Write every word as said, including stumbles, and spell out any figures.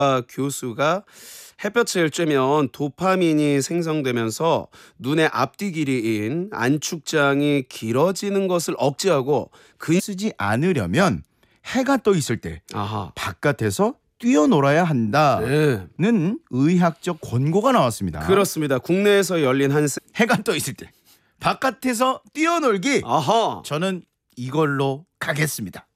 교수가 햇볕을 쬐면 도파민이 생성되면서 눈의 앞뒤 길이인 안축장이 길어지는 것을 억제하고 근 쓰지 않으려면 해가 떠 있을 때 아하. 바깥에서 뛰어놀아야 한다는 네. 의학적 권고가 나왔습니다. 그렇습니다. 국내에서 열린 한 세... 해가 떠 있을 때 바깥에서 뛰어놀기. 아하. 저는 이걸로 가겠습니다.